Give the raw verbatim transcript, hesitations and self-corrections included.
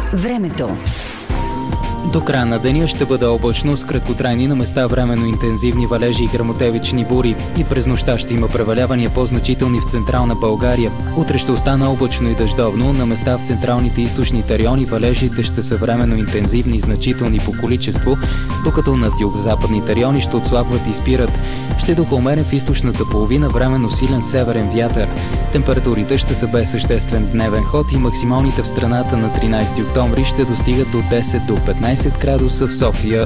Времето. До края на деня ще бъде облачно с краткотрайни на места временно интензивни валежи и гръмотевични бури и през нощта ще има превалявания по-значителни в централна България. Утре ще остане облачно и дъждовно, на места в централните и източните райони валежите ще са временно интензивни и значителни по количество, докато над югозападните райони ще отслабват и спират. Ще духа умерен в източната половина временно силен северен вятър. Температурите ще са без съществен дневен ход и максималните в страната на тринайсети октомври ще достигат от десет до петнайсет градуса в София